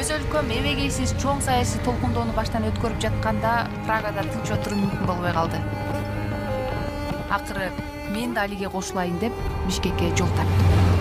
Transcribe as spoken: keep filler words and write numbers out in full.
Өз өлкөм эбегейсиз чоң саясий толкундоону баштан өткөрүп жатканда Прагада тынч отуруу мүмкүн болбой калды. Акыры мен да алиге кошулайын деп Бишкекке жол тарттым.